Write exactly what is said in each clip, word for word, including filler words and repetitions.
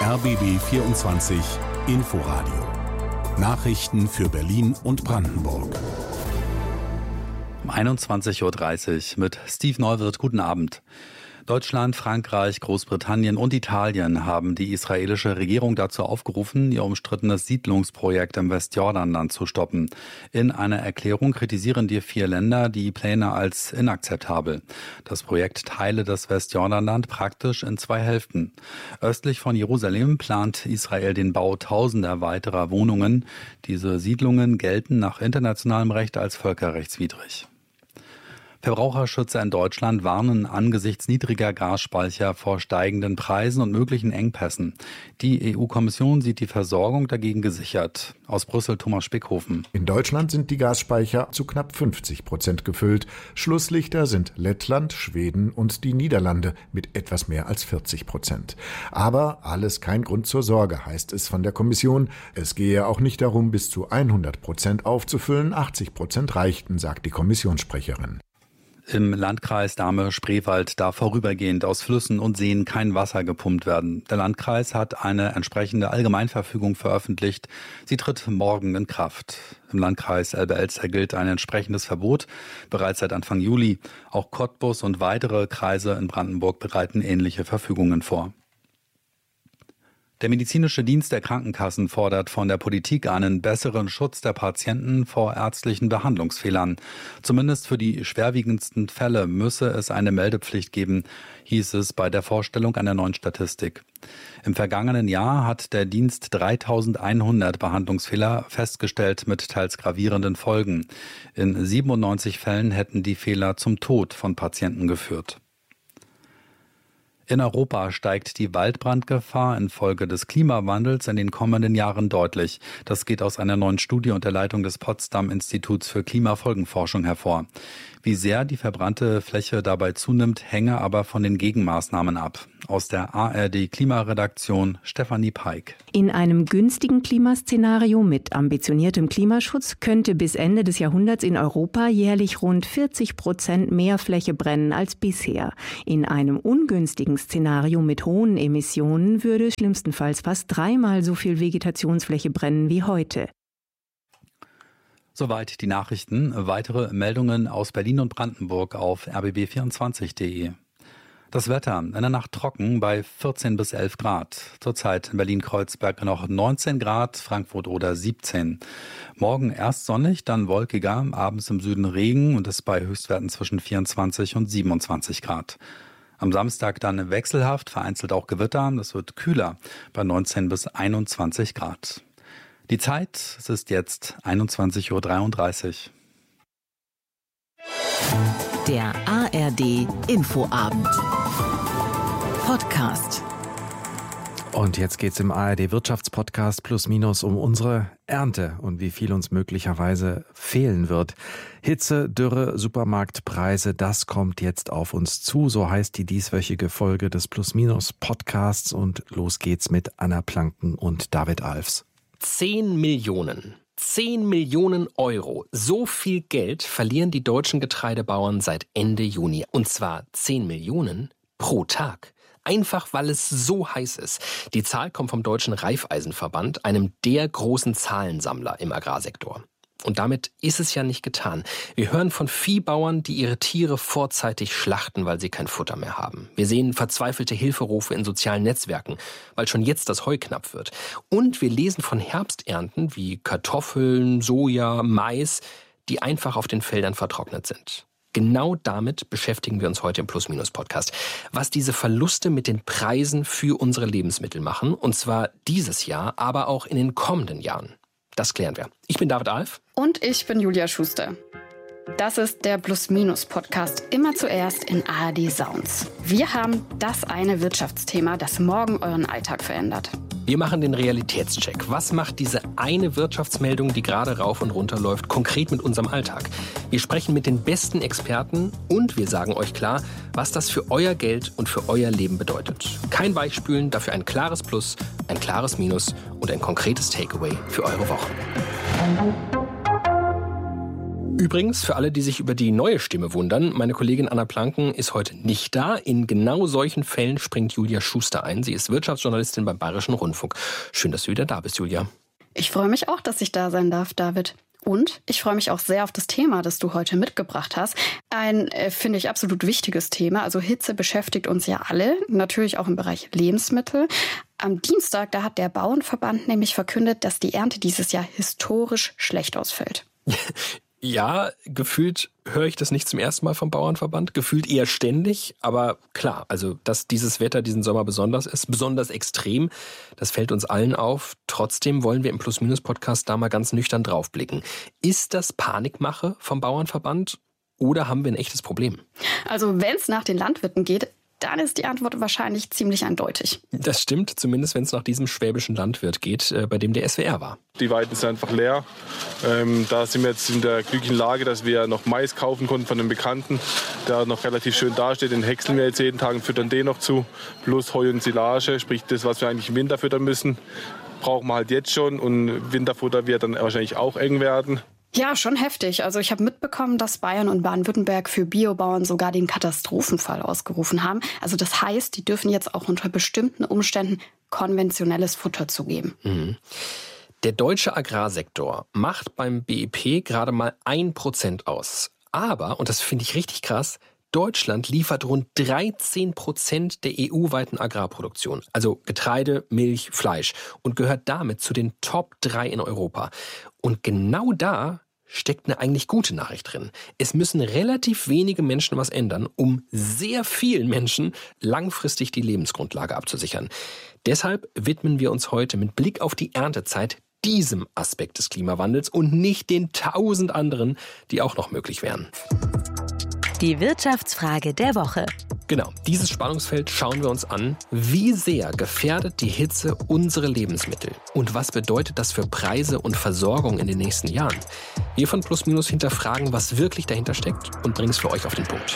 R B B vierundzwanzig Inforadio. Nachrichten für Berlin und Brandenburg. Um einundzwanzig Uhr dreißig mit Steve Neuwirth. Guten Abend. Deutschland, Frankreich, Großbritannien und Italien haben die israelische Regierung dazu aufgerufen, ihr umstrittenes Siedlungsprojekt im Westjordanland zu stoppen. In einer Erklärung kritisieren die vier Länder die Pläne als inakzeptabel. Das Projekt teile das Westjordanland praktisch in zwei Hälften. Östlich von Jerusalem plant Israel den Bau tausender weiterer Wohnungen. Diese Siedlungen gelten nach internationalem Recht als völkerrechtswidrig. Verbraucherschützer in Deutschland warnen angesichts niedriger Gasspeicher vor steigenden Preisen und möglichen Engpässen. Die E U-Kommission sieht die Versorgung dagegen gesichert. Aus Brüssel Thomas Spickhofen. In Deutschland sind die Gasspeicher zu knapp fünfzig Prozent gefüllt. Schlusslichter sind Lettland, Schweden und die Niederlande mit etwas mehr als vierzig Prozent. Aber alles kein Grund zur Sorge, heißt es von der Kommission. Es gehe auch nicht darum, bis zu hundert Prozent aufzufüllen. achtzig Prozent reichten, sagt die Kommissionssprecherin. Im Landkreis Dahme-Spreewald darf vorübergehend aus Flüssen und Seen kein Wasser gepumpt werden. Der Landkreis hat eine entsprechende Allgemeinverfügung veröffentlicht. Sie tritt morgen in Kraft. Im Landkreis Elbe-Elster gilt ein entsprechendes Verbot bereits seit Anfang Juli. Auch Cottbus und weitere Kreise in Brandenburg bereiten ähnliche Verfügungen vor. Der medizinische Dienst der Krankenkassen fordert von der Politik einen besseren Schutz der Patienten vor ärztlichen Behandlungsfehlern. Zumindest für die schwerwiegendsten Fälle müsse es eine Meldepflicht geben, hieß es bei der Vorstellung einer neuen Statistik. Im vergangenen Jahr hat der Dienst dreitausendeinhundert Behandlungsfehler festgestellt mit teils gravierenden Folgen. In siebenundneunzig Fällen hätten die Fehler zum Tod von Patienten geführt. In Europa steigt die Waldbrandgefahr infolge des Klimawandels in den kommenden Jahren deutlich. Das geht aus einer neuen Studie unter Leitung des Potsdam-Instituts für Klimafolgenforschung hervor. Wie sehr die verbrannte Fläche dabei zunimmt, hänge aber von den Gegenmaßnahmen ab. Aus der A R D-Klimaredaktion Stefanie Peik. In einem günstigen Klimaszenario mit ambitioniertem Klimaschutz könnte bis Ende des Jahrhunderts in Europa jährlich rund vierzig Prozent mehr Fläche brennen als bisher. In einem ungünstigen Szenario mit hohen Emissionen würde schlimmstenfalls fast dreimal so viel Vegetationsfläche brennen wie heute. Soweit die Nachrichten. Weitere Meldungen aus Berlin und Brandenburg auf r b b vierundzwanzig punkt d e. Das Wetter in der Nacht trocken bei vierzehn bis elf Grad. Zurzeit in Berlin-Kreuzberg noch neunzehn Grad, Frankfurt oder siebzehn. Morgen erst sonnig, dann wolkiger, abends im Süden Regen und es bei Höchstwerten zwischen vierundzwanzig und siebenundzwanzig Grad. Am Samstag dann wechselhaft, vereinzelt auch Gewitter. Es wird kühler bei neunzehn bis einundzwanzig Grad. Die Zeit, es ist jetzt einundzwanzig Uhr dreiunddreißig. Der A R D Infoabend Podcast. Und jetzt geht's im A R D Wirtschaftspodcast Plus Minus um unsere Ernte und wie viel uns möglicherweise fehlen wird. Hitze, Dürre, Supermarktpreise, das kommt jetzt auf uns zu. So heißt die dieswöchige Folge des Plus Minus Podcasts und los geht's mit Anna Planken und David Alfs. Zehn Millionen. Zehn Millionen Euro. So viel Geld verlieren die deutschen Getreidebauern seit Ende Juni. Und zwar zehn Millionen pro Tag. Einfach weil es so heiß ist. Die Zahl kommt vom Deutschen Reifeisenverband, einem der großen Zahlensammler im Agrarsektor. Und damit ist es ja nicht getan. Wir hören von Viehbauern, die ihre Tiere vorzeitig schlachten, weil sie kein Futter mehr haben. Wir sehen verzweifelte Hilferufe in sozialen Netzwerken, weil schon jetzt das Heu knapp wird. Und wir lesen von Herbsternten wie Kartoffeln, Soja, Mais, die einfach auf den Feldern vertrocknet sind. Genau damit beschäftigen wir uns heute im Plus-Minus-Podcast. Was diese Verluste mit den Preisen für unsere Lebensmittel machen, und zwar dieses Jahr, aber auch in den kommenden Jahren. Das klären wir. Ich bin David Alf. Und ich bin Julia Schuster. Das ist der Plus-Minus-Podcast, immer zuerst in A R D Sounds. Wir haben das eine Wirtschaftsthema, das morgen euren Alltag verändert. Wir machen den Realitätscheck. Was macht diese eine Wirtschaftsmeldung, die gerade rauf und runter läuft, konkret mit unserem Alltag? Wir sprechen mit den besten Experten und wir sagen euch klar, was das für euer Geld und für euer Leben bedeutet. Kein Weichspülen, dafür ein klares Plus, ein klares Minus und ein konkretes Takeaway für eure Woche. Übrigens, für alle, die sich über die neue Stimme wundern, meine Kollegin Anna Planken ist heute nicht da. In genau solchen Fällen springt Julia Schuster ein. Sie ist Wirtschaftsjournalistin beim Bayerischen Rundfunk. Schön, dass du wieder da bist, Julia. Ich freue mich auch, dass ich da sein darf, David. Und ich freue mich auch sehr auf das Thema, das du heute mitgebracht hast. Ein, äh, finde ich, absolut wichtiges Thema. Also Hitze beschäftigt uns ja alle, natürlich auch im Bereich Lebensmittel. Am Dienstag, da hat der Bauernverband nämlich verkündet, dass die Ernte dieses Jahr historisch schlecht ausfällt. Ja, gefühlt höre ich das nicht zum ersten Mal vom Bauernverband, gefühlt eher ständig, aber klar, also dass dieses Wetter diesen Sommer besonders ist, besonders extrem, das fällt uns allen auf. Trotzdem wollen wir im Plus-Minus-Podcast da mal ganz nüchtern draufblicken. Ist das Panikmache vom Bauernverband oder haben wir ein echtes Problem? Also wenn es nach den Landwirten geht, dann ist die Antwort wahrscheinlich ziemlich eindeutig. Das stimmt, zumindest wenn es nach diesem schwäbischen Landwirt geht, äh, bei dem der S W R war. Die Weiden sind einfach leer. Ähm, da sind wir jetzt in der glücklichen Lage, dass wir noch Mais kaufen konnten von einem Bekannten, der noch relativ schön dasteht. Den häckseln wir jetzt jeden Tag und füttern den noch zu. Plus Heu und Silage, sprich das, was wir eigentlich im Winter füttern müssen, brauchen wir halt jetzt schon. Und Winterfutter wird dann wahrscheinlich auch eng werden. Ja, schon heftig. Also ich habe mitbekommen, dass Bayern und Baden-Württemberg für Biobauern sogar den Katastrophenfall ausgerufen haben. Also das heißt, die dürfen jetzt auch unter bestimmten Umständen konventionelles Futter zugeben. Mhm. Der deutsche Agrarsektor macht beim B I P gerade mal ein Prozent aus. Aber, und das finde ich richtig krass, Deutschland liefert rund dreizehn Prozent der E U-weiten Agrarproduktion. Also Getreide, Milch, Fleisch. Und gehört damit zu den Top drei in Europa. Und genau da steckt eine eigentlich gute Nachricht drin. Es müssen relativ wenige Menschen was ändern, um sehr vielen Menschen langfristig die Lebensgrundlage abzusichern. Deshalb widmen wir uns heute mit Blick auf die Erntezeit diesem Aspekt des Klimawandels und nicht den tausend anderen, die auch noch möglich wären. Die Wirtschaftsfrage der Woche. Genau, dieses Spannungsfeld schauen wir uns an. Wie sehr gefährdet die Hitze unsere Lebensmittel? Und was bedeutet das für Preise und Versorgung in den nächsten Jahren? Wir von Plus Minus hinterfragen, was wirklich dahinter steckt und bringen es für euch auf den Punkt.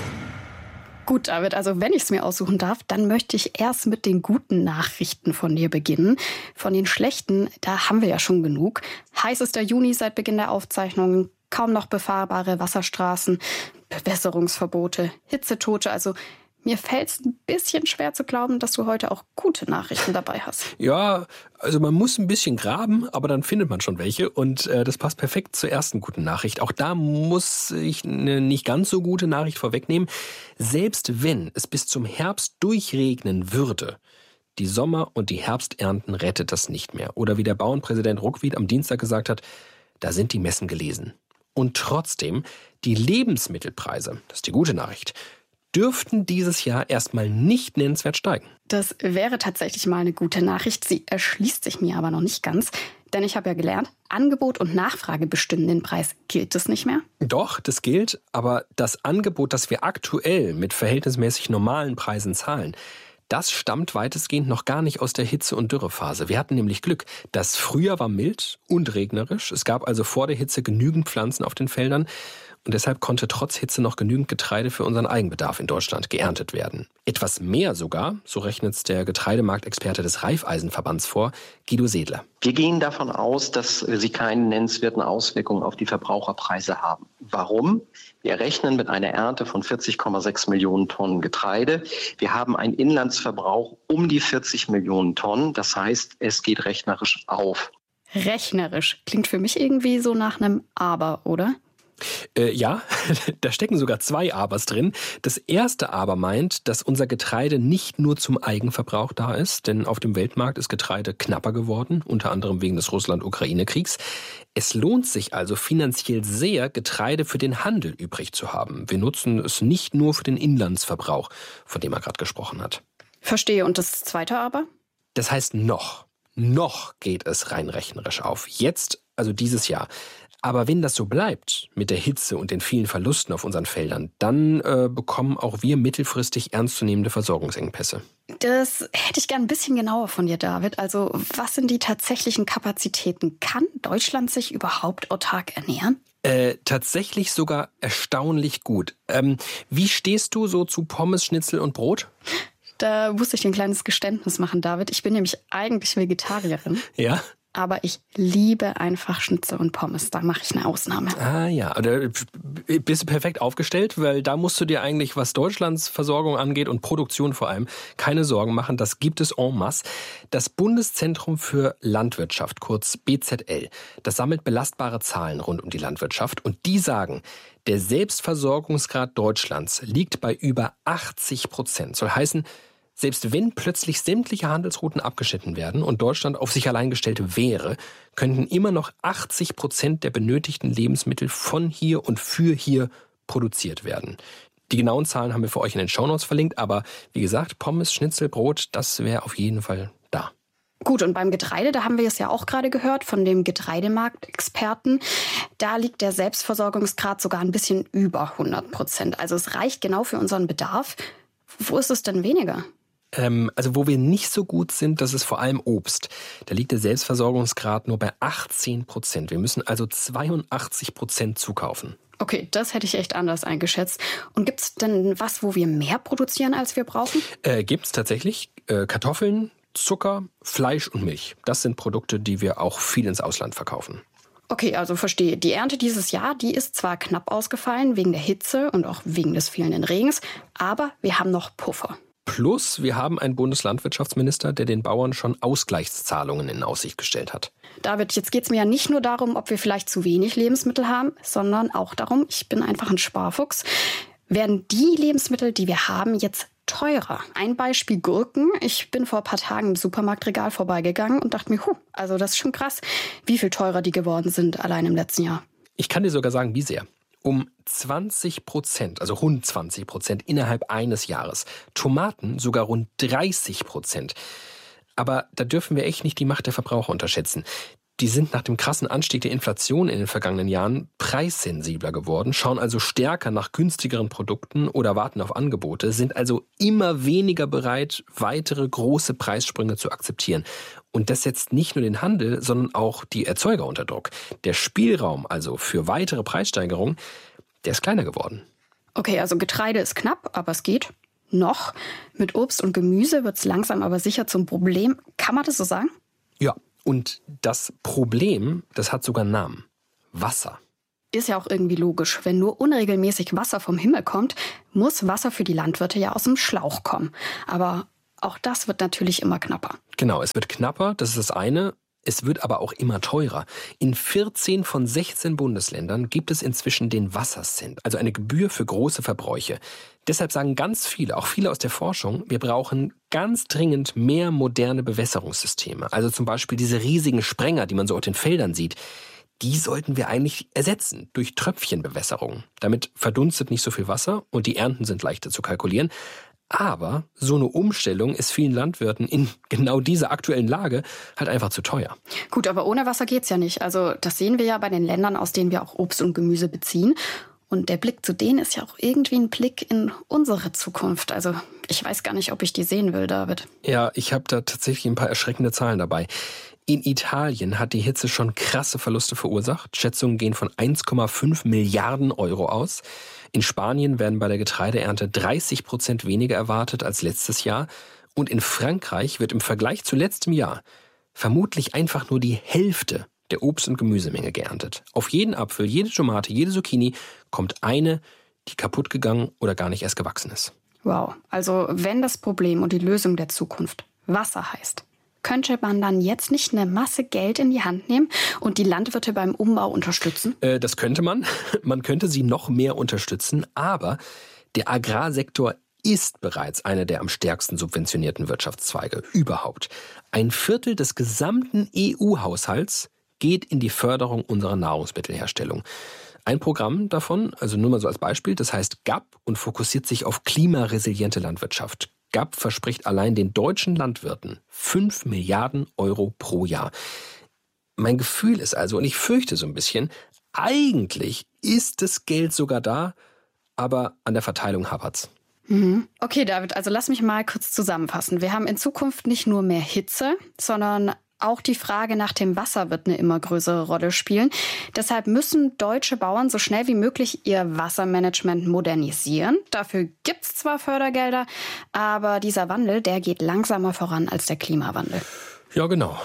Gut, David, also wenn ich es mir aussuchen darf, dann möchte ich erst mit den guten Nachrichten von dir beginnen. Von den schlechten, da haben wir ja schon genug. Heißester Juni seit Beginn der Aufzeichnungen, kaum noch befahrbare Wasserstraßen, Bewässerungsverbote, Hitzetote. Also mir fällt es ein bisschen schwer zu glauben, dass du heute auch gute Nachrichten dabei hast. Ja, also man muss ein bisschen graben, aber dann findet man schon welche. Und äh, das passt perfekt zur ersten guten Nachricht. Auch da muss ich eine nicht ganz so gute Nachricht vorwegnehmen. Selbst wenn es bis zum Herbst durchregnen würde, die Sommer- und die Herbsternten rettet das nicht mehr. Oder wie der Bauernpräsident Ruckwied am Dienstag gesagt hat, da sind die Messen gelesen. Und trotzdem, die Lebensmittelpreise, das ist die gute Nachricht, dürften dieses Jahr erstmal nicht nennenswert steigen. Das wäre tatsächlich mal eine gute Nachricht. Sie erschließt sich mir aber noch nicht ganz. Denn ich habe ja gelernt, Angebot und Nachfrage bestimmen den Preis. Gilt das nicht mehr? Doch, das gilt. Aber das Angebot, das wir aktuell mit verhältnismäßig normalen Preisen zahlen, das stammt weitestgehend noch gar nicht aus der Hitze- und Dürrephase. Wir hatten nämlich Glück. Das Frühjahr war mild und regnerisch. Es gab also vor der Hitze genügend Pflanzen auf den Feldern. Und deshalb konnte trotz Hitze noch genügend Getreide für unseren Eigenbedarf in Deutschland geerntet werden. Etwas mehr sogar, so rechnet es der Getreidemarktexperte des Raiffeisenverbands vor, Guido Sedler. Wir gehen davon aus, dass sie keine nennenswerten Auswirkungen auf die Verbraucherpreise haben. Warum? Wir rechnen mit einer Ernte von vierzig Komma sechs Millionen Tonnen Getreide. Wir haben einen Inlandsverbrauch um die vierzig Millionen Tonnen. Das heißt, es geht rechnerisch auf. Rechnerisch klingt für mich irgendwie so nach einem Aber, oder? Äh, ja, da stecken sogar zwei Abers drin. Das erste Aber meint, dass unser Getreide nicht nur zum Eigenverbrauch da ist, denn auf dem Weltmarkt ist Getreide knapper geworden, unter anderem wegen des Russland-Ukraine-Kriegs. Es lohnt sich also finanziell sehr, Getreide für den Handel übrig zu haben. Wir nutzen es nicht nur für den Inlandsverbrauch, von dem er gerade gesprochen hat. Verstehe. Und das zweite Aber? Das heißt noch. Noch geht es rein rechnerisch auf. Jetzt, also dieses Jahr. Aber wenn das so bleibt mit der Hitze und den vielen Verlusten auf unseren Feldern, dann äh, bekommen auch wir mittelfristig ernstzunehmende Versorgungsengpässe. Das hätte ich gern ein bisschen genauer von dir, David. Also was sind die tatsächlichen Kapazitäten? Kann Deutschland sich überhaupt autark ernähren? Äh, tatsächlich sogar erstaunlich gut. Ähm, wie stehst du so zu Pommes, Schnitzel und Brot? Da muss ich dir ein kleines Geständnis machen, David. Ich bin nämlich eigentlich Vegetarierin. Ja? aber ich liebe einfach Schnitzel und Pommes. Da mache ich eine Ausnahme. Ah ja, da bist du perfekt aufgestellt, weil da musst du dir eigentlich, was Deutschlands Versorgung angeht und Produktion vor allem, keine Sorgen machen. Das gibt es en masse. Das Bundeszentrum für Landwirtschaft, kurz B Z L, das sammelt belastbare Zahlen rund um die Landwirtschaft und die sagen, der Selbstversorgungsgrad Deutschlands liegt bei über achtzig Prozent. Soll heißen, selbst wenn plötzlich sämtliche Handelsrouten abgeschnitten werden und Deutschland auf sich allein gestellt wäre, könnten immer noch achtzig Prozent der benötigten Lebensmittel von hier und für hier produziert werden. Die genauen Zahlen haben wir für euch in den Shownotes verlinkt, aber wie gesagt, Pommes, Schnitzel, Brot, das wäre auf jeden Fall da. Gut, und beim Getreide, da haben wir es ja auch gerade gehört von dem Getreidemarktexperten, da liegt der Selbstversorgungsgrad sogar ein bisschen über hundert Prozent. Also es reicht genau für unseren Bedarf. Wo ist es denn weniger? Ähm, also wo wir nicht so gut sind, das ist vor allem Obst. Da liegt der Selbstversorgungsgrad nur bei achtzehn Prozent. Wir müssen also zweiundachtzig Prozent zukaufen. Okay, das hätte ich echt anders eingeschätzt. Und gibt es denn was, wo wir mehr produzieren, als wir brauchen? Äh, gibt es tatsächlich. Äh, Kartoffeln, Zucker, Fleisch und Milch. Das sind Produkte, die wir auch viel ins Ausland verkaufen. Okay, also verstehe. Die Ernte dieses Jahr, die ist zwar knapp ausgefallen wegen der Hitze und auch wegen des fehlenden Regens, aber wir haben noch Puffer. Plus, wir haben einen Bundeslandwirtschaftsminister, der den Bauern schon Ausgleichszahlungen in Aussicht gestellt hat. David, jetzt geht es mir ja nicht nur darum, ob wir vielleicht zu wenig Lebensmittel haben, sondern auch darum, ich bin einfach ein Sparfuchs, werden die Lebensmittel, die wir haben, jetzt teurer. Ein Beispiel Gurken. Ich bin vor ein paar Tagen im Supermarktregal vorbeigegangen und dachte mir, huh, also das ist schon krass, wie viel teurer die geworden sind allein im letzten Jahr. Ich kann dir sogar sagen, wie sehr. Um zwanzig Prozent, also rund zwanzig Prozent innerhalb eines Jahres. Tomaten sogar rund dreißig Prozent. Aber da dürfen wir echt nicht die Macht der Verbraucher unterschätzen. Die sind nach dem krassen Anstieg der Inflation in den vergangenen Jahren preissensibler geworden, schauen also stärker nach günstigeren Produkten oder warten auf Angebote, sind also immer weniger bereit, weitere große Preissprünge zu akzeptieren. Und das setzt nicht nur den Handel, sondern auch die Erzeuger unter Druck. Der Spielraum also für weitere Preissteigerungen, der ist kleiner geworden. Okay, also Getreide ist knapp, aber es geht noch. Mit Obst und Gemüse wird es langsam aber sicher zum Problem. Kann man das so sagen? Ja. Und das Problem, das hat sogar einen Namen. Wasser. Ist ja auch irgendwie logisch. Wenn nur unregelmäßig Wasser vom Himmel kommt, muss Wasser für die Landwirte ja aus dem Schlauch kommen. Aber auch das wird natürlich immer knapper. Genau, es wird knapper, das ist das eine. Es wird aber auch immer teurer. In vierzehn von sechzehn Bundesländern gibt es inzwischen den Wassercent, also eine Gebühr für große Verbräuche. Deshalb sagen ganz viele, auch viele aus der Forschung, wir brauchen ganz dringend mehr moderne Bewässerungssysteme. Also zum Beispiel diese riesigen Sprenger, die man so auf den Feldern sieht. Die sollten wir eigentlich ersetzen durch Tröpfchenbewässerung. Damit verdunstet nicht so viel Wasser und die Ernten sind leichter zu kalkulieren. Aber so eine Umstellung ist vielen Landwirten in genau dieser aktuellen Lage halt einfach zu teuer. Gut, aber ohne Wasser geht's ja nicht. Also das sehen wir ja bei den Ländern, aus denen wir auch Obst und Gemüse beziehen. Und der Blick zu denen ist ja auch irgendwie ein Blick in unsere Zukunft. Also ich weiß gar nicht, ob ich die sehen will, David. Ja, ich habe da tatsächlich ein paar erschreckende Zahlen dabei. In Italien hat die Hitze schon krasse Verluste verursacht. Schätzungen gehen von eins Komma fünf Milliarden Euro aus. In Spanien werden bei der Getreideernte dreißig Prozent weniger erwartet als letztes Jahr. Und in Frankreich wird im Vergleich zu letztem Jahr vermutlich einfach nur die Hälfte der Obst- und Gemüsemenge geerntet. Auf jeden Apfel, jede Tomate, jede Zucchini kommt eine, die kaputt gegangen oder gar nicht erst gewachsen ist. Wow, also wenn das Problem und die Lösung der Zukunft Wasser heißt, könnte man dann jetzt nicht eine Masse Geld in die Hand nehmen und die Landwirte beim Umbau unterstützen? Äh, das könnte man. Man könnte sie noch mehr unterstützen, aber der Agrarsektor ist bereits einer der am stärksten subventionierten Wirtschaftszweige überhaupt. Ein Viertel des gesamten E U-Haushalts geht in die Förderung unserer Nahrungsmittelherstellung. Ein Programm davon, also nur mal so als Beispiel, das heißt G A P und fokussiert sich auf klimaresiliente Landwirtschaft. G A P verspricht allein den deutschen Landwirten fünf Milliarden Euro pro Jahr. Mein Gefühl ist also, und ich fürchte so ein bisschen, eigentlich ist das Geld sogar da, aber an der Verteilung hapert's. Mhm. Okay, David, also lass mich mal kurz zusammenfassen. Wir haben in Zukunft nicht nur mehr Hitze, sondern auch die Frage nach dem Wasser wird eine immer größere Rolle spielen. Deshalb müssen deutsche Bauern so schnell wie möglich ihr Wassermanagement modernisieren. Dafür gibt's zwar Fördergelder, aber dieser Wandel, der geht langsamer voran als der Klimawandel. Ja, genau.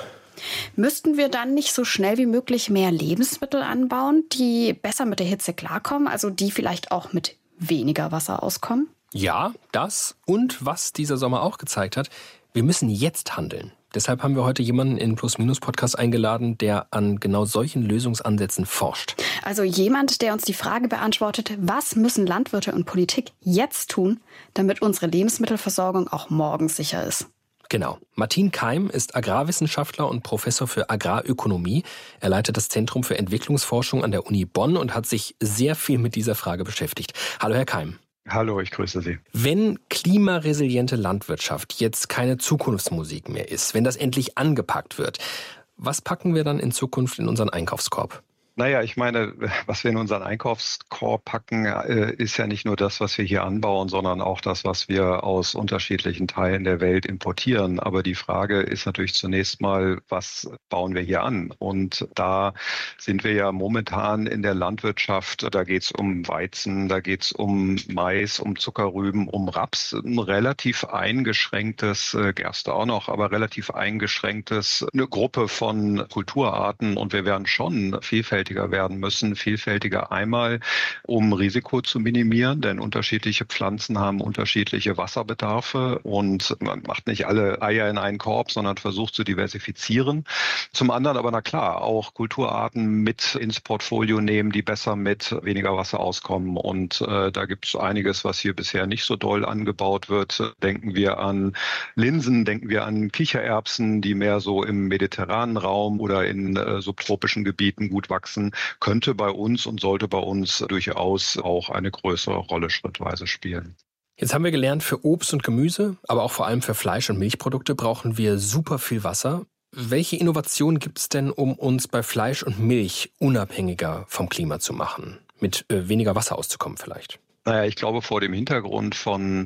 Müssten wir dann nicht so schnell wie möglich mehr Lebensmittel anbauen, die besser mit der Hitze klarkommen, also die vielleicht auch mit weniger Wasser auskommen? Ja, das und was dieser Sommer auch gezeigt hat, wir müssen jetzt handeln. Deshalb haben wir heute jemanden in Plus-Minus-Podcast eingeladen, der an genau solchen Lösungsansätzen forscht. Also jemand, der uns die Frage beantwortet, was müssen Landwirte und Politik jetzt tun, damit unsere Lebensmittelversorgung auch morgen sicher ist? Genau. Martin Keim ist Agrarwissenschaftler und Professor für Agrarökonomie. Er leitet das Zentrum für Entwicklungsforschung an der Uni Bonn und hat sich sehr viel mit dieser Frage beschäftigt. Hallo, Herr Keim. Hallo, ich grüße Sie. Wenn klimaresiliente Landwirtschaft jetzt keine Zukunftsmusik mehr ist, wenn das endlich angepackt wird, was packen wir dann in Zukunft in unseren Einkaufskorb? Naja, ich meine, was wir in unseren Einkaufskorb packen, ist ja nicht nur das, was wir hier anbauen, sondern auch das, was wir aus unterschiedlichen Teilen der Welt importieren. Aber die Frage ist natürlich zunächst mal, was bauen wir hier an? Und da sind wir ja momentan in der Landwirtschaft, da geht es um Weizen, da geht es um Mais, um Zuckerrüben, um Raps, ein relativ eingeschränktes, Gerste auch noch, aber relativ eingeschränktes, eine Gruppe von Kulturarten. Und wir werden schon vielfältig werden müssen, vielfältiger einmal, um Risiko zu minimieren, denn unterschiedliche Pflanzen haben unterschiedliche Wasserbedarfe und man macht nicht alle Eier in einen Korb, sondern versucht zu diversifizieren. Zum anderen aber, na klar, auch Kulturarten mit ins Portfolio nehmen, die besser mit weniger Wasser auskommen und äh, da gibt es einiges, was hier bisher nicht so doll angebaut wird. Denken wir an Linsen, denken wir an Kichererbsen, die mehr so im mediterranen Raum oder in äh, subtropischen Gebieten gut wachsen. Könnte bei uns und sollte bei uns durchaus auch eine größere Rolle schrittweise spielen. Jetzt haben wir gelernt, für Obst und Gemüse, aber auch vor allem für Fleisch- und Milchprodukte brauchen wir super viel Wasser. Welche Innovationen gibt es denn, um uns bei Fleisch und Milch unabhängiger vom Klima zu machen? Mit äh, weniger Wasser auszukommen vielleicht? Naja, ich glaube, vor dem Hintergrund von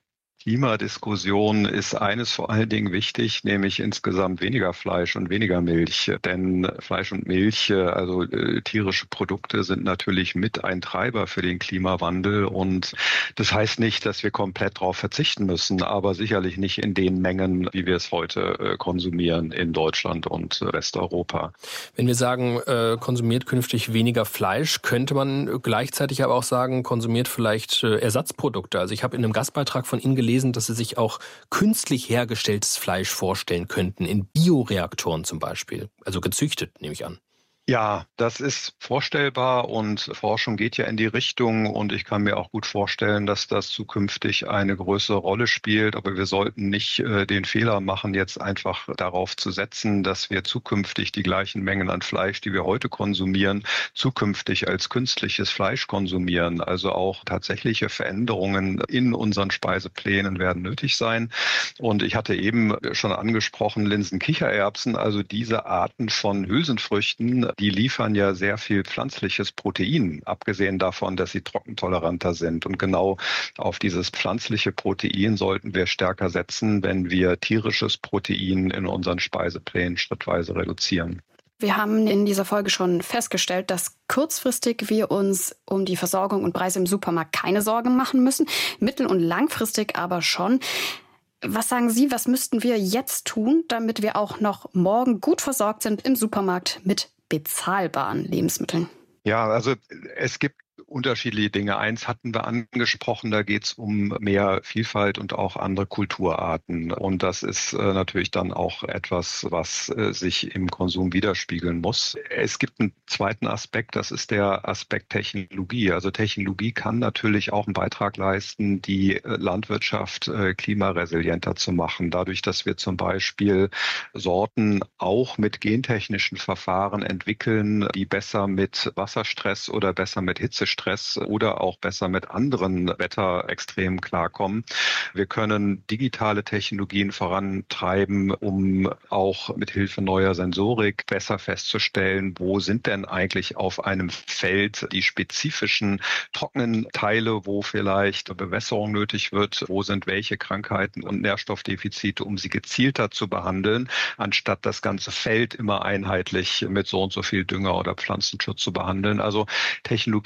Klimadiskussion ist eines vor allen Dingen wichtig, nämlich insgesamt weniger Fleisch und weniger Milch. Denn Fleisch und Milch, also äh, tierische Produkte, sind natürlich mit ein Treiber für den Klimawandel. Und das heißt nicht, dass wir komplett darauf verzichten müssen, aber sicherlich nicht in den Mengen, wie wir es heute äh, konsumieren in Deutschland und äh, Westeuropa. Wenn wir sagen, äh, konsumiert künftig weniger Fleisch, könnte man gleichzeitig aber auch sagen, konsumiert vielleicht äh, Ersatzprodukte. Also ich habe in einem Gastbeitrag von Ihnen gelesen, dass Sie sich auch künstlich hergestelltes Fleisch vorstellen könnten, in Bioreaktoren zum Beispiel. Also gezüchtet, nehme ich an. Ja, das ist vorstellbar und Forschung geht ja in die Richtung und ich kann mir auch gut vorstellen, dass das zukünftig eine größere Rolle spielt. Aber wir sollten nicht äh, den Fehler machen, jetzt einfach darauf zu setzen, dass wir zukünftig die gleichen Mengen an Fleisch, die wir heute konsumieren, zukünftig als künstliches Fleisch konsumieren. Also auch tatsächliche Veränderungen in unseren Speiseplänen werden nötig sein. Und ich hatte eben schon angesprochen, Linsen, Kichererbsen, also diese Arten von Hülsenfrüchten, die liefern ja sehr viel pflanzliches Protein, abgesehen davon, dass sie trockentoleranter sind. Und genau auf dieses pflanzliche Protein sollten wir stärker setzen, wenn wir tierisches Protein in unseren Speiseplänen schrittweise reduzieren. Wir haben in dieser Folge schon festgestellt, dass kurzfristig wir uns um die Versorgung und Preise im Supermarkt keine Sorgen machen müssen, mittel- und langfristig aber schon. Was sagen Sie, was müssten wir jetzt tun, damit wir auch noch morgen gut versorgt sind im Supermarkt mit bezahlbaren Lebensmitteln? Ja, also es gibt unterschiedliche Dinge. Eins hatten wir angesprochen, da geht es um mehr Vielfalt und auch andere Kulturarten. Und das ist äh, natürlich dann auch etwas, was äh, sich im Konsum widerspiegeln muss. Es gibt einen zweiten Aspekt, das ist der Aspekt Technologie. Also Technologie kann natürlich auch einen Beitrag leisten, die äh, Landwirtschaft äh, klimaresilienter zu machen. Dadurch, dass wir zum Beispiel Sorten auch mit gentechnischen Verfahren entwickeln, die besser mit Wasserstress oder besser mit Hitzestress oder auch besser mit anderen Wetterextremen klarkommen. Wir können digitale Technologien vorantreiben, um auch mit Hilfe neuer Sensorik besser festzustellen, wo sind denn eigentlich auf einem Feld die spezifischen trockenen Teile, wo vielleicht Bewässerung nötig wird, wo sind welche Krankheiten und Nährstoffdefizite, um sie gezielter zu behandeln, anstatt das ganze Feld immer einheitlich mit so und so viel Dünger oder Pflanzenschutz zu behandeln. Also Technologien werden wir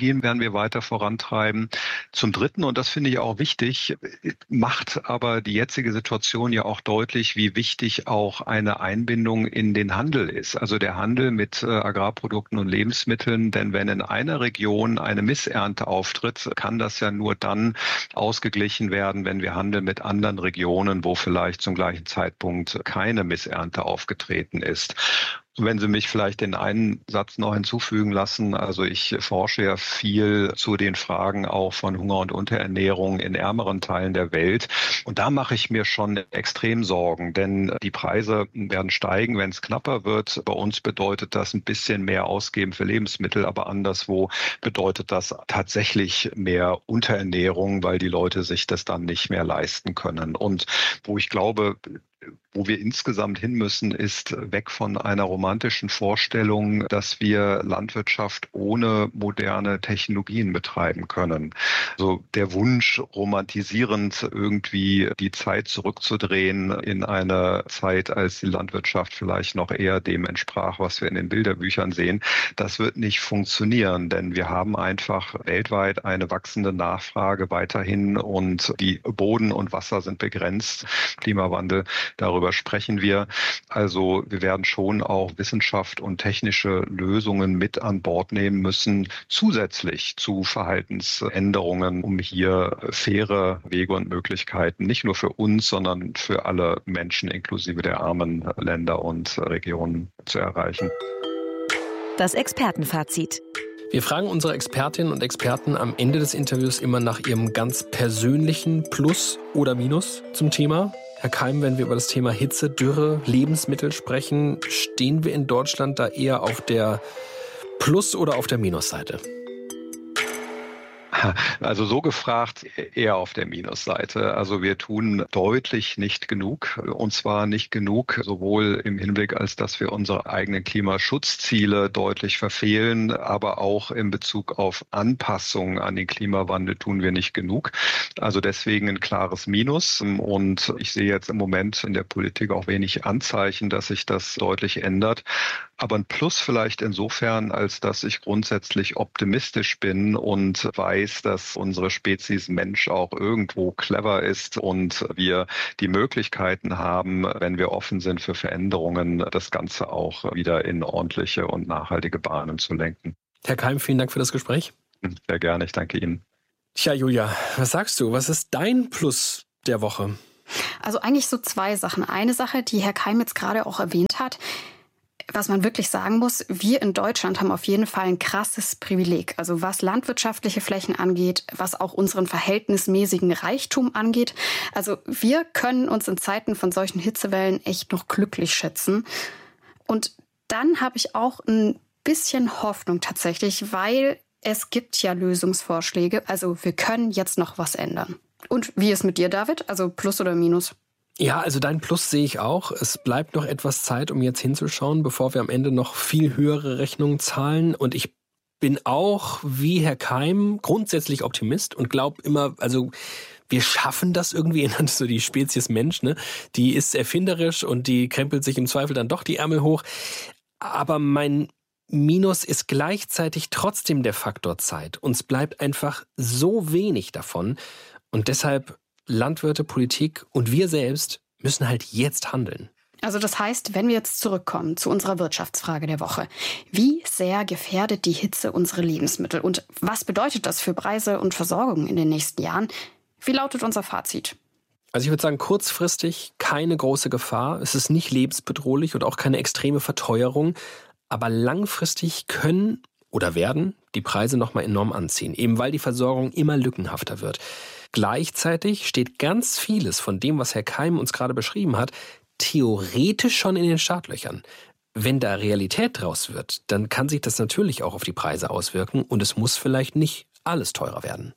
wir weiter vorantreiben. Zum Dritten, und das finde ich auch wichtig, macht aber die jetzige Situation ja auch deutlich, wie wichtig auch eine Einbindung in den Handel ist. Also der Handel mit äh, Agrarprodukten und Lebensmitteln, denn wenn in einer Region eine Missernte auftritt, kann das ja nur dann ausgeglichen werden, wenn wir handeln mit anderen Regionen, wo vielleicht zum gleichen Zeitpunkt keine Missernte aufgetreten ist. Wenn Sie mich vielleicht den einen Satz noch hinzufügen lassen, also ich forsche ja viel zu den Fragen auch von Hunger und Unterernährung in ärmeren Teilen der Welt. Und da mache ich mir schon extrem Sorgen, denn die Preise werden steigen, wenn es knapper wird. Bei uns bedeutet das ein bisschen mehr ausgeben für Lebensmittel, aber anderswo bedeutet das tatsächlich mehr Unterernährung, weil die Leute sich das dann nicht mehr leisten können. Und wo ich glaube, wo wir insgesamt hin müssen, ist weg von einer romantischen Vorstellung, dass wir Landwirtschaft ohne moderne Technologien betreiben können. Also der Wunsch, romantisierend irgendwie die Zeit zurückzudrehen in eine Zeit, als die Landwirtschaft vielleicht noch eher dem entsprach, was wir in den Bilderbüchern sehen, das wird nicht funktionieren, denn wir haben einfach weltweit eine wachsende Nachfrage weiterhin und die Boden und Wasser sind begrenzt. Klimawandel, darüber sprechen wir. Also wir werden schon auch Wissenschaft und technische Lösungen mit an Bord nehmen müssen, zusätzlich zu Verhaltensänderungen, um hier faire Wege und Möglichkeiten nicht nur für uns, sondern für alle Menschen inklusive der armen Länder und Regionen zu erreichen. Das Expertenfazit. Wir fragen unsere Expertinnen und Experten am Ende des Interviews immer nach ihrem ganz persönlichen Plus oder Minus zum Thema. Herr Keim, wenn wir über das Thema Hitze, Dürre, Lebensmittel sprechen, stehen wir in Deutschland da eher auf der Plus- oder auf der Minusseite? Also so gefragt eher auf der Minusseite. Also wir tun deutlich nicht genug, und zwar nicht genug sowohl im Hinblick, als dass wir unsere eigenen Klimaschutzziele deutlich verfehlen, aber auch in Bezug auf Anpassung an den Klimawandel tun wir nicht genug. Also deswegen ein klares Minus, und ich sehe jetzt im Moment in der Politik auch wenig Anzeichen, dass sich das deutlich ändert. Aber ein Plus vielleicht insofern, als dass ich grundsätzlich optimistisch bin und weiß, dass unsere Spezies Mensch auch irgendwo clever ist und wir die Möglichkeiten haben, wenn wir offen sind für Veränderungen, das Ganze auch wieder in ordentliche und nachhaltige Bahnen zu lenken. Herr Keim, vielen Dank für das Gespräch. Sehr gerne, ich danke Ihnen. Tja, Julia, was sagst du? Was ist dein Plus der Woche? Also eigentlich so zwei Sachen. Eine Sache, die Herr Keim jetzt gerade auch erwähnt hat, was man wirklich sagen muss, wir in Deutschland haben auf jeden Fall ein krasses Privileg. Also was landwirtschaftliche Flächen angeht, was auch unseren verhältnismäßigen Reichtum angeht. Also wir können uns in Zeiten von solchen Hitzewellen echt noch glücklich schätzen. Und dann habe ich auch ein bisschen Hoffnung tatsächlich, weil es gibt ja Lösungsvorschläge. Also wir können jetzt noch was ändern. Und wie ist mit dir, David? Also Plus oder Minus? Ja, also dein Plus sehe ich auch. Es bleibt noch etwas Zeit, um jetzt hinzuschauen, bevor wir am Ende noch viel höhere Rechnungen zahlen. Und ich bin auch, wie Herr Keim, grundsätzlich Optimist und glaube immer, also wir schaffen das irgendwie, so die Spezies Mensch, ne? Die ist erfinderisch und die krempelt sich im Zweifel dann doch die Ärmel hoch. Aber mein Minus ist gleichzeitig trotzdem der Faktor Zeit. Uns bleibt einfach so wenig davon. Und deshalb Landwirte, Politik und wir selbst müssen halt jetzt handeln. Also das heißt, wenn wir jetzt zurückkommen zu unserer Wirtschaftsfrage der Woche, wie sehr gefährdet die Hitze unsere Lebensmittel und was bedeutet das für Preise und Versorgung in den nächsten Jahren? Wie lautet unser Fazit? Also ich würde sagen, kurzfristig keine große Gefahr. Es ist nicht lebensbedrohlich und auch keine extreme Verteuerung. Aber langfristig können oder werden die Preise nochmal enorm anziehen, eben weil die Versorgung immer lückenhafter wird. Gleichzeitig steht ganz vieles von dem, was Herr Keim uns gerade beschrieben hat, theoretisch schon in den Startlöchern. Wenn da Realität draus wird, dann kann sich das natürlich auch auf die Preise auswirken und es muss vielleicht nicht alles teurer werden.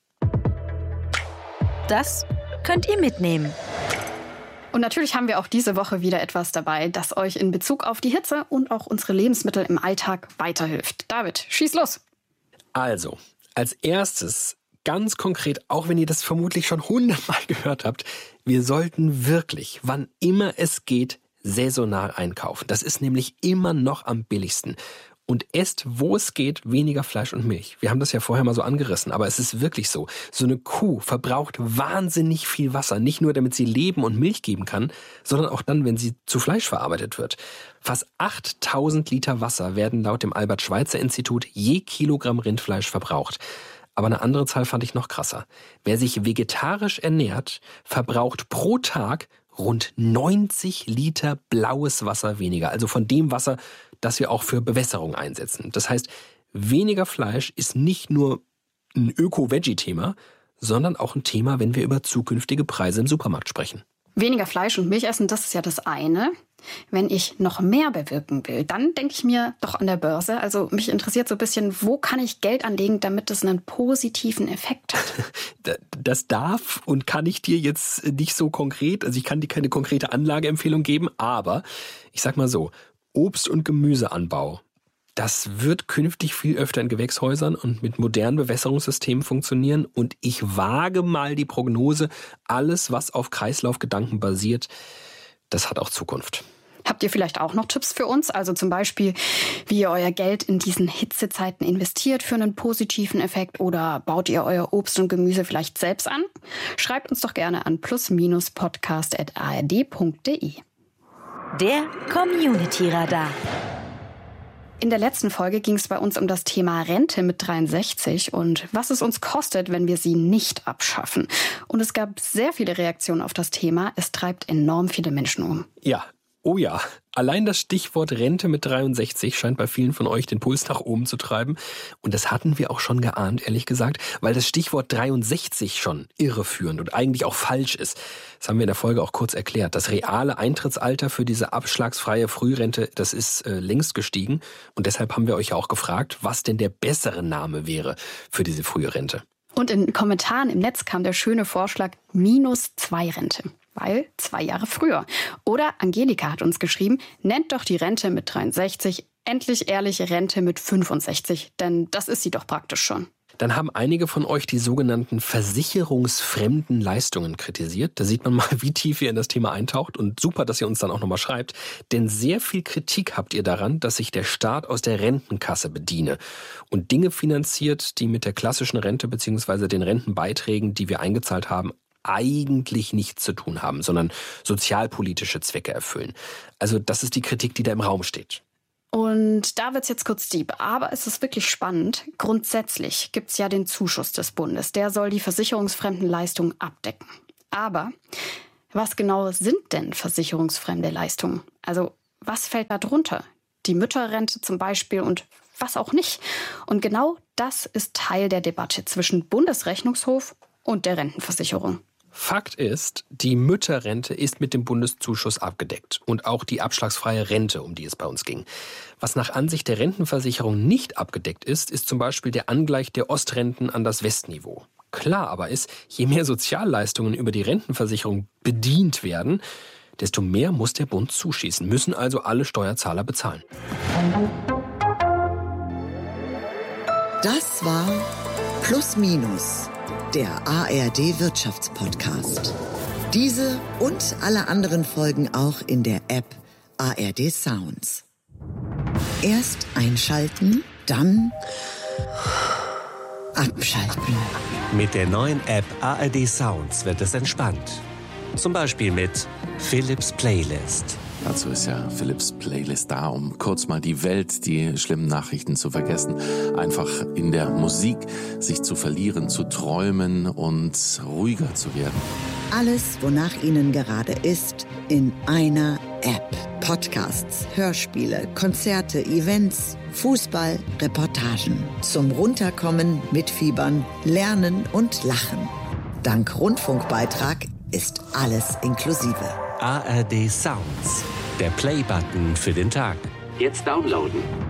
Das könnt ihr mitnehmen. Und natürlich haben wir auch diese Woche wieder etwas dabei, das euch in Bezug auf die Hitze und auch unsere Lebensmittel im Alltag weiterhilft. David, schieß los! Also, als erstes ganz konkret, auch wenn ihr das vermutlich schon hundertmal gehört habt, wir sollten wirklich, wann immer es geht, saisonal einkaufen. Das ist nämlich immer noch am billigsten. und esst, wo es geht, weniger Fleisch und Milch. Wir haben das ja vorher mal so angerissen, aber es ist wirklich so. So eine Kuh verbraucht wahnsinnig viel Wasser, nicht nur damit sie leben und Milch geben kann, sondern auch dann, wenn sie zu Fleisch verarbeitet wird. Fast achttausend Liter Wasser werden laut dem Albert-Schweitzer-Institut je Kilogramm Rindfleisch verbraucht. Aber eine andere Zahl fand ich noch krasser. Wer sich vegetarisch ernährt, verbraucht pro Tag rund neunzig Liter blaues Wasser weniger. Also von dem Wasser, das wir auch für Bewässerung einsetzen. Das heißt, weniger Fleisch ist nicht nur ein Öko-Veggie-Thema, sondern auch ein Thema, wenn wir über zukünftige Preise im Supermarkt sprechen. Weniger Fleisch und Milch essen, das ist ja das eine. Wenn ich noch mehr bewirken will, dann denke ich mir doch an der Börse. Also mich interessiert so ein bisschen, wo kann ich Geld anlegen, damit es einen positiven Effekt hat? Das darf und kann ich dir jetzt nicht so konkret, also ich kann dir keine konkrete Anlageempfehlung geben, aber ich sag mal so, Obst- und Gemüseanbau, das wird künftig viel öfter in Gewächshäusern und mit modernen Bewässerungssystemen funktionieren. Und ich wage mal die Prognose, alles, was auf Kreislaufgedanken basiert, das hat auch Zukunft. Habt ihr vielleicht auch noch Tipps für uns? Also zum Beispiel, wie ihr euer Geld in diesen Hitzezeiten investiert für einen positiven Effekt, oder baut ihr euer Obst und Gemüse vielleicht selbst an? Schreibt uns doch gerne an plus minus podcast at a r d punkt d e. Der Community-Radar. In der letzten Folge ging es bei uns um das Thema Rente mit dreiundsechzig und was es uns kostet, wenn wir sie nicht abschaffen. Und es gab sehr viele Reaktionen auf das Thema. Es treibt enorm viele Menschen um. Ja, oh ja. Allein das Stichwort Rente mit dreiundsechzig scheint bei vielen von euch den Puls nach oben zu treiben. Und das hatten wir auch schon geahnt, ehrlich gesagt, weil das Stichwort dreiundsechzig schon irreführend und eigentlich auch falsch ist. Das haben wir in der Folge auch kurz erklärt. Das reale Eintrittsalter für diese abschlagsfreie Frührente, das ist äh, längst gestiegen. Und deshalb haben wir euch ja auch gefragt, was denn der bessere Name wäre für diese frühe Rente. Und in Kommentaren im Netz kam der schöne Vorschlag minus zwei Rente. Weil zwei Jahre früher. Oder Angelika hat uns geschrieben, nennt doch die Rente mit dreiundsechzig endlich ehrliche Rente mit fünfundsechzig, denn das ist sie doch praktisch schon. Dann haben einige von euch die sogenannten versicherungsfremden Leistungen kritisiert. Da sieht man mal, wie tief ihr in das Thema eintaucht, und super, dass ihr uns dann auch nochmal schreibt. Denn sehr viel Kritik habt ihr daran, dass sich der Staat aus der Rentenkasse bediene und Dinge finanziert, die mit der klassischen Rente bzw. den Rentenbeiträgen, die wir eingezahlt haben, eigentlich nichts zu tun haben, sondern sozialpolitische Zwecke erfüllen. Also das ist die Kritik, die da im Raum steht. Und da wird's jetzt kurz deep, aber es ist wirklich spannend. Grundsätzlich gibt's ja den Zuschuss des Bundes. Der soll die versicherungsfremden Leistungen abdecken. Aber was genau sind denn versicherungsfremde Leistungen? Also was fällt da drunter? Die Mütterrente zum Beispiel und was auch nicht. Und genau das ist Teil der Debatte zwischen Bundesrechnungshof und der Rentenversicherung. Fakt ist, die Mütterrente ist mit dem Bundeszuschuss abgedeckt und auch die abschlagsfreie Rente, um die es bei uns ging. Was nach Ansicht der Rentenversicherung nicht abgedeckt ist, ist zum Beispiel der Angleich der Ostrenten an das Westniveau. Klar aber ist, je mehr Sozialleistungen über die Rentenversicherung bedient werden, desto mehr muss der Bund zuschießen, müssen also alle Steuerzahler bezahlen. Das war Plus Minus, der A R D-Wirtschaftspodcast. Diese und alle anderen Folgen auch in der App A R D Sounds. Erst einschalten, dann abschalten. Mit der neuen App A R D Sounds wird es entspannt. Zum Beispiel mit Philips Playlist. Dazu ist ja Philips Playlist da, um kurz mal die Welt, die schlimmen Nachrichten zu vergessen. Einfach in der Musik sich zu verlieren, zu träumen und ruhiger zu werden. Alles, wonach Ihnen gerade ist, in einer App. Podcasts, Hörspiele, Konzerte, Events, Fußball, Reportagen. Zum Runterkommen, Mitfiebern, Lernen und Lachen. Dank Rundfunkbeitrag ist alles inklusive. A R D Sounds, der Play-Button für den Tag. Jetzt downloaden.